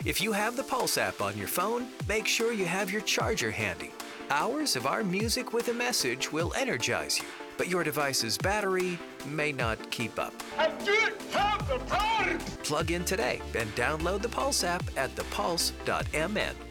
If you have the Pulse app on your phone, make sure you have your charger handy. Hours of our music with a message will energize you, but your device's battery may not keep up. I didn't have the time! Plug in today and download the Pulse app at thepulse.mn.